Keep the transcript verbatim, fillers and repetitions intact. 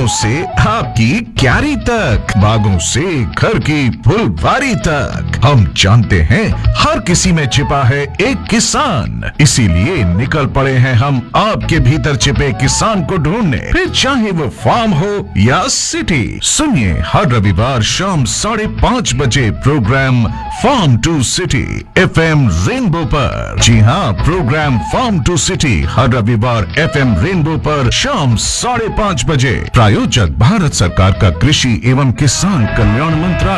गांव से आपकी क्यारी तक, बागों से घर की फुलवारी तक, हम जानते हैं हर किसी में छिपा है एक किसान। इसीलिए निकल पड़े हैं हम आपके भीतर छिपे किसान को ढूंढने, फिर चाहे वो फार्म हो या सिटी। सुनिए हर रविवार शाम साढ़े पाँच बजे programme farm to city F M rainbow पर। जी हाँ, प्रोग्राम फार्म टू सिटी हर रविवार एफ एम रेनबो पर शाम साढ़े पाँच बजे। प्रायोजक भारत सरकार का कृषि एवं किसान कल्याण मंत्रालय।